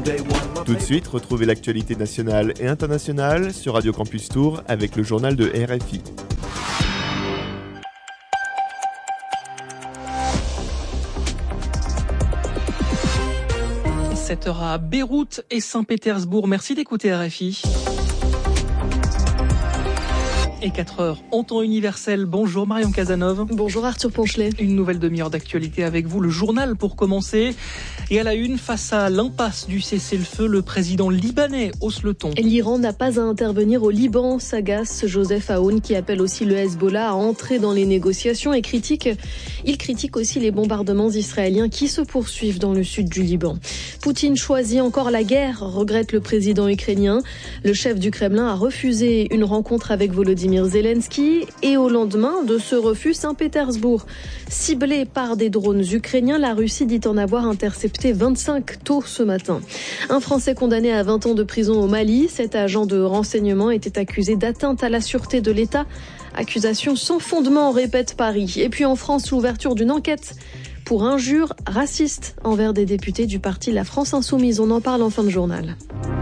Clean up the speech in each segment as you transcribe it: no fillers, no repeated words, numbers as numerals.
Tout de suite, retrouvez l'actualité nationale et internationale sur Radio Campus Tours avec le journal de RFI. Cette heure à Beyrouth et Saint-Pétersbourg. Merci d'écouter RFI. Et 4 heures en temps universel. Bonjour Marion Cazeneuve. Bonjour Arthur Ponchelet. Une nouvelle demi-heure d'actualité avec vous. Le journal pour commencer. Et à la une, face à l'impasse du cessez-le-feu, le président libanais hausse le ton. L'Iran n'a pas à intervenir au Liban, s'agace Joseph Aoun, qui appelle aussi le Hezbollah à entrer dans les négociations et il critique aussi les bombardements israéliens qui se poursuivent dans le sud du Liban. Poutine choisit encore la guerre, regrette le président ukrainien. Le chef du Kremlin a refusé une rencontre avec Volodymyr Zelensky et au lendemain de ce refus, Saint-Pétersbourg, ciblé par des drones ukrainiens, la Russie dit en avoir intercepté 25 tôt ce matin. Un Français condamné à 20 ans de prison au Mali, cet agent de renseignement était accusé d'atteinte à la sûreté de l'État. Accusation sans fondement, répète Paris. Et puis en France, l'ouverture d'une enquête pour injures racistes envers des députés du parti La France Insoumise. On en parle en fin de journal.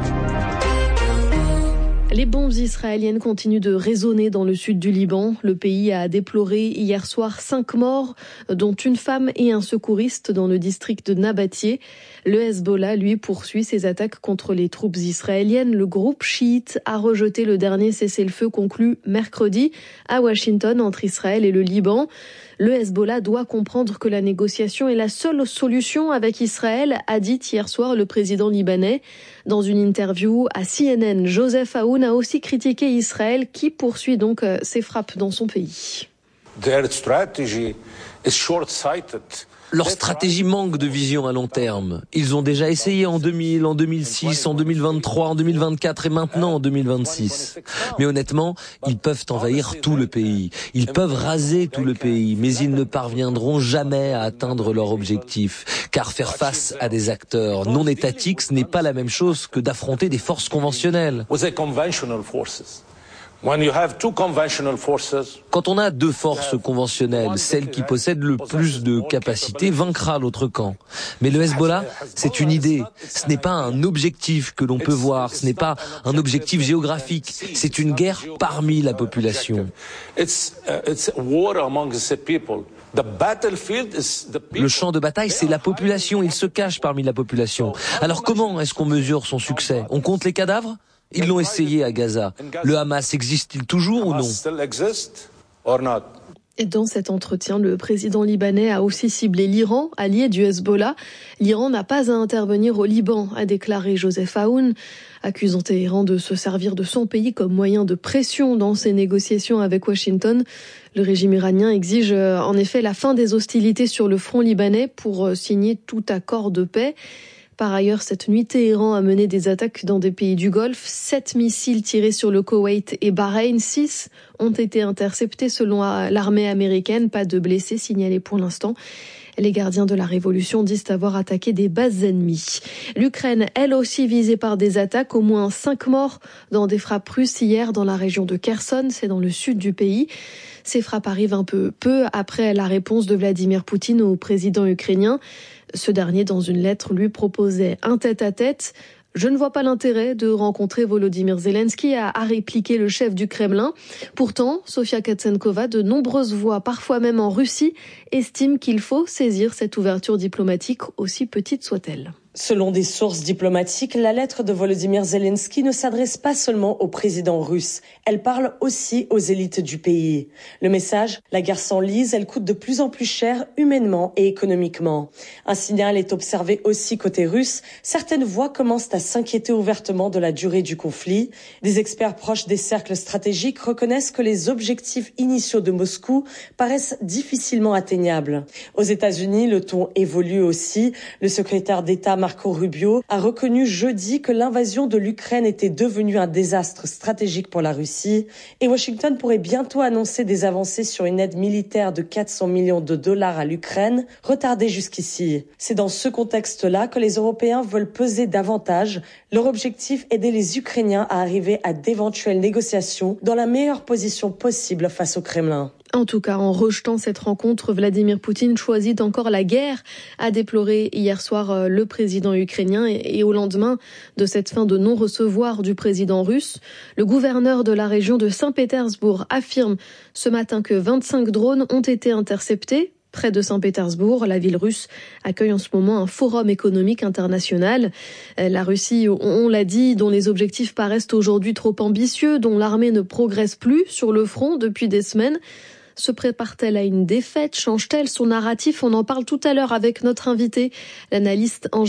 Les bombes israéliennes continuent de résonner dans le sud du Liban. Le pays a déploré hier soir 5 morts, dont une femme et un secouriste dans le district de Nabatieh. Le Hezbollah, lui, poursuit ses attaques contre les troupes israéliennes. Le groupe chiite a rejeté le dernier cessez-le-feu conclu mercredi à Washington entre Israël et le Liban. Le Hezbollah doit comprendre que la négociation est la seule solution avec Israël, a dit hier soir le président libanais. Dans une interview à CNN, Joseph Aoun a aussi critiqué Israël qui poursuit donc ses frappes dans son pays. Leur stratégie manque de vision à long terme. Ils ont déjà essayé en 2000, en 2006, en 2023, en 2024 et maintenant en 2026. Mais honnêtement, ils peuvent envahir tout le pays. Ils peuvent raser tout le pays, mais ils ne parviendront jamais à atteindre leur objectif. Car faire face à des acteurs non étatiques, ce n'est pas la même chose que d'affronter des forces conventionnelles. Quand on a deux forces conventionnelles, celle qui possède le plus de capacités vaincra l'autre camp. Mais le Hezbollah, c'est une idée. Ce n'est pas un objectif que l'on peut voir. Ce n'est pas un objectif géographique. C'est une guerre parmi la population. Le champ de bataille, c'est la population. Il se cache parmi la population. Alors comment est-ce qu'on mesure son succès? On compte les cadavres? Ils l'ont essayé à Gaza. Le Hamas existe-t-il toujours ou non? Et dans cet entretien, le président libanais a aussi ciblé l'Iran, allié du Hezbollah. L'Iran n'a pas à intervenir au Liban, a déclaré Joseph Aoun, accusant Téhéran de se servir de son pays comme moyen de pression dans ses négociations avec Washington. Le régime iranien exige en effet la fin des hostilités sur le front libanais pour signer tout accord de paix. Par ailleurs, cette nuit, Téhéran a mené des attaques dans des pays du Golfe. 7 missiles tirés sur le Koweït et Bahreïn. 6 ont été interceptés selon l'armée américaine. Pas de blessés signalés pour l'instant. Les gardiens de la révolution disent avoir attaqué des bases ennemies. L'Ukraine, elle aussi visée par des attaques. Au moins 5 morts dans des frappes russes hier dans la région de Kherson. C'est dans le sud du pays. Ces frappes arrivent un peu après la réponse de Vladimir Poutine au président ukrainien. Ce dernier, dans une lettre, lui proposait un tête-à-tête. Je ne vois pas l'intérêt de rencontrer Volodymyr Zelensky, a répliqué le chef du Kremlin. Pourtant, Sofia Katsenkova, de nombreuses voix, parfois même en Russie, estiment qu'il faut saisir cette ouverture diplomatique, aussi petite soit-elle. Selon des sources diplomatiques, la lettre de Volodymyr Zelensky ne s'adresse pas seulement au président russe. Elle parle aussi aux élites du pays. Le message, la guerre s'enlise, elle coûte de plus en plus cher humainement et économiquement. Un signal est observé aussi côté russe. Certaines voix commencent à s'inquiéter ouvertement de la durée du conflit. Des experts proches des cercles stratégiques reconnaissent que les objectifs initiaux de Moscou paraissent difficilement atteignables. Aux États-Unis, le ton évolue aussi. Le secrétaire d'État Marco Rubio a reconnu jeudi que l'invasion de l'Ukraine était devenue un désastre stratégique pour la Russie et Washington pourrait bientôt annoncer des avancées sur une aide militaire de 400 millions de dollars à l'Ukraine, retardée jusqu'ici. C'est dans ce contexte-là que les Européens veulent peser davantage. Leur objectif, aider les Ukrainiens à arriver à d'éventuelles négociations dans la meilleure position possible face au Kremlin. En tout cas, en rejetant cette rencontre, Vladimir Poutine choisit encore la guerre, a déploré hier soir le président ukrainien. Et au lendemain de cette fin de non-recevoir du président russe, le gouverneur de la région de Saint-Pétersbourg affirme ce matin que 25 drones ont été interceptés près de Saint-Pétersbourg. La ville russe accueille en ce moment un forum économique international. La Russie, on l'a dit, dont les objectifs paraissent aujourd'hui trop ambitieux, dont l'armée ne progresse plus sur le front depuis des semaines. Se prépare-t-elle à une défaite? Change-t-elle son narratif? On en parle tout à l'heure avec notre invitée, l'analyste en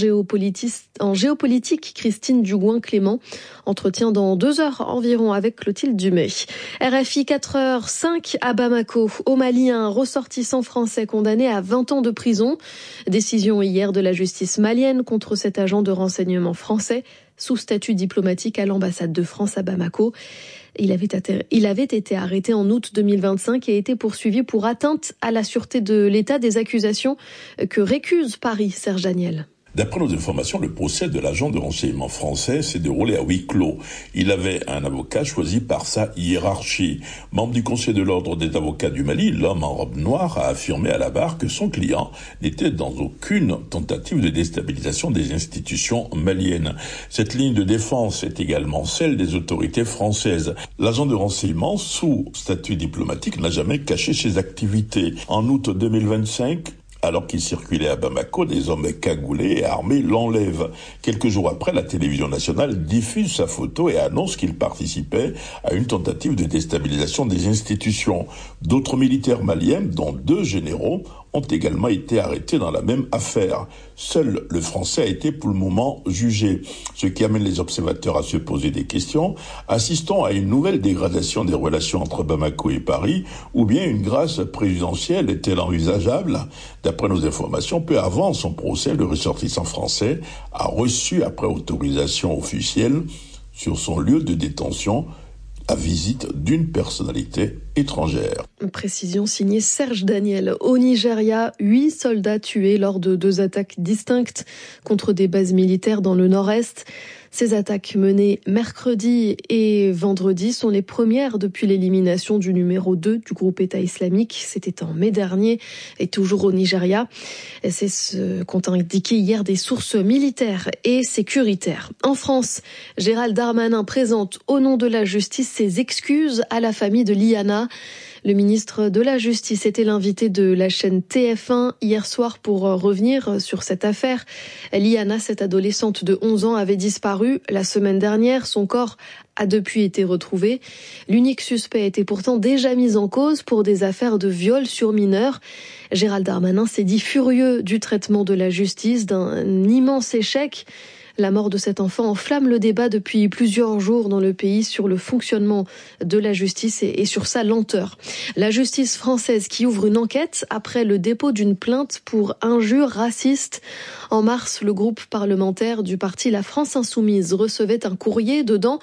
géopolitique Christine Dugouin-Clément. Entretien dans 2 heures environ avec Clotilde Dumay. RFI 4h05 à Bamako. Au Mali, un ressortissant français condamné à 20 ans de prison. Décision hier de la justice malienne contre cet agent de renseignement français sous statut diplomatique à l'ambassade de France à Bamako. Il avait été arrêté en août 2025 et a été poursuivi pour atteinte à la sûreté de l'État, des accusations que récuse Paris. Serge Daniel. D'après nos informations, le procès de l'agent de renseignement français s'est déroulé à huis clos. Il avait un avocat choisi par sa hiérarchie. Membre du Conseil de l'Ordre des avocats du Mali, l'homme en robe noire a affirmé à la barre que son client n'était dans aucune tentative de déstabilisation des institutions maliennes. Cette ligne de défense est également celle des autorités françaises. L'agent de renseignement, sous statut diplomatique, n'a jamais caché ses activités. En août 2025, alors qu'il circulait à Bamako, des hommes cagoulés et armés l'enlèvent. Quelques jours après, la télévision nationale diffuse sa photo et annonce qu'il participait à une tentative de déstabilisation des institutions. D'autres militaires maliens, dont 2 généraux, ont également été arrêtés dans la même affaire. Seul le Français a été pour le moment jugé, ce qui amène les observateurs à se poser des questions. Assistons à une nouvelle dégradation des relations entre Bamako et Paris, ou bien une grâce présidentielle est-elle envisageable? D'après nos informations, peu avant son procès, le ressortissant français a reçu, après autorisation officielle, sur son lieu de détention, la visite d'une personnalité étrangère. Précision signée Serge Daniel. Au Nigeria, 8 soldats tués lors de 2 attaques distinctes contre des bases militaires dans le nord-est. Ces attaques menées mercredi et vendredi sont les premières depuis l'élimination du numéro 2 du groupe État islamique. C'était en mai dernier et toujours au Nigeria. C'est ce qu'ont indiqué hier des sources militaires et sécuritaires. En France, Gérald Darmanin présente au nom de la justice ses excuses à la famille de Liana. Le ministre de la Justice était l'invité de la chaîne TF1 hier soir pour revenir sur cette affaire. Liana, cette adolescente de 11 ans, avait disparu la semaine dernière. Son corps a depuis été retrouvé. L'unique suspect était pourtant déjà mis en cause pour des affaires de viol sur mineurs. Gérald Darmanin s'est dit furieux du traitement de la justice, d'un immense échec. La mort de cet enfant enflamme le débat depuis plusieurs jours dans le pays sur le fonctionnement de la justice et sur sa lenteur. La justice française qui ouvre une enquête après le dépôt d'une plainte pour injures racistes. En mars, le groupe parlementaire du parti La France Insoumise recevait un courrier. Dedans,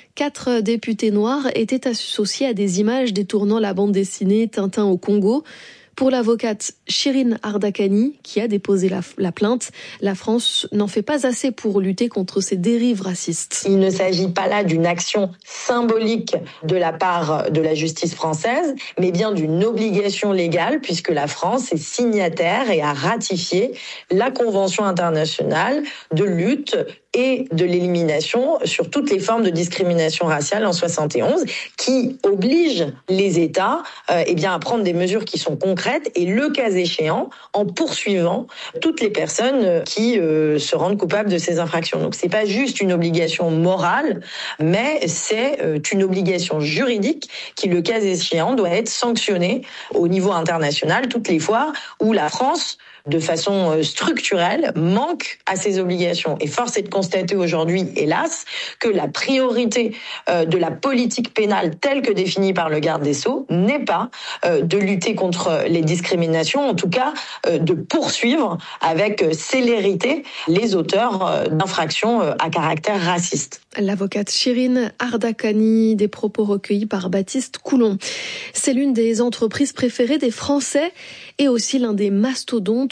4 députés noirs étaient associés à des images détournant la bande dessinée Tintin au Congo. Pour l'avocate Chirine Ardakani, qui a déposé la plainte, la France n'en fait pas assez pour lutter contre ces dérives racistes. Il ne s'agit pas là d'une action symbolique de la part de la justice française, mais bien d'une obligation légale, puisque la France est signataire et a ratifié la Convention internationale de lutte et de l'élimination sur toutes les formes de discrimination raciale en 71, qui oblige les États à prendre des mesures qui sont concrètes et, le cas échéant, en poursuivant toutes les personnes qui se rendent coupables de ces infractions. Donc c'est pas juste une obligation morale, mais c'est une obligation juridique qui, le cas échéant, doit être sanctionnée au niveau international toutes les fois où la France, de façon structurelle, manque à ses obligations. Et force est de constater aujourd'hui, hélas, que la priorité de la politique pénale telle que définie par le garde des Sceaux n'est pas de lutter contre les discriminations, en tout cas de poursuivre avec célérité les auteurs d'infractions à caractère raciste. L'avocate Chirine Ardakani, des propos recueillis par Baptiste Coulon. C'est l'une des entreprises préférées des Français et aussi l'un des mastodontes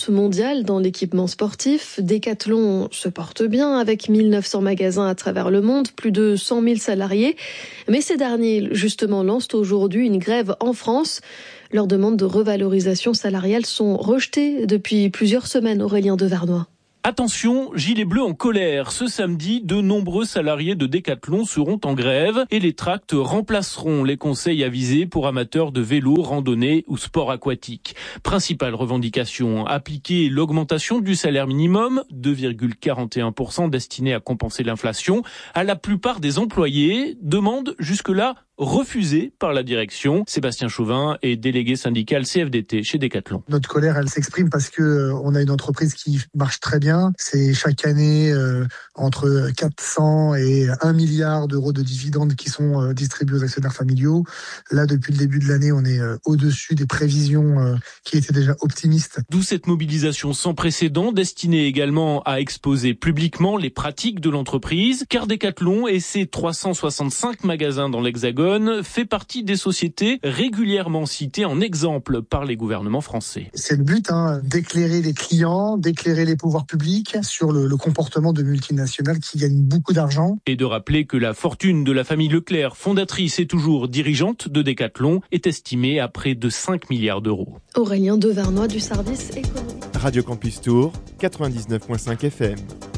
mastodonte mondial dans l'équipement sportif. Decathlon se porte bien avec 1900 magasins à travers le monde, plus de 100 000 salariés. Mais ces derniers, justement, lancent aujourd'hui une grève en France. Leurs demandes de revalorisation salariale sont rejetées depuis plusieurs semaines, Aurélien Devernois. Attention, gilets bleus en colère. Ce samedi, de nombreux salariés de Decathlon seront en grève et les tracts remplaceront les conseils avisés pour amateurs de vélo, randonnée ou sport aquatique. Principale revendication, appliquer l'augmentation du salaire minimum, 2,41% destiné à compenser l'inflation, à la plupart des employés. Demande jusque-là refusée par la direction. Sébastien Chauvin est délégué syndical CFDT chez Decathlon. Notre colère, elle s'exprime parce que on a une entreprise qui marche très bien. C'est chaque année entre 400 et 1 milliard d'euros de dividendes qui sont distribués aux actionnaires familiaux. Là, depuis le début de l'année, on est au-dessus des prévisions qui étaient déjà optimistes. D'où cette mobilisation sans précédent, destinée également à exposer publiquement les pratiques de l'entreprise, car Decathlon et ses 365 magasins dans l'Hexagone fait partie des sociétés régulièrement citées en exemple par les gouvernements français. C'est le but, d'éclairer les clients, d'éclairer les pouvoirs publics sur le comportement de multinationales qui gagnent beaucoup d'argent. Et de rappeler que la fortune de la famille Leclerc, fondatrice et toujours dirigeante de Decathlon, est estimée à près de 5 milliards d'euros. Aurélien Devernois du service économique. Radio Campus Tour, 99.5 FM.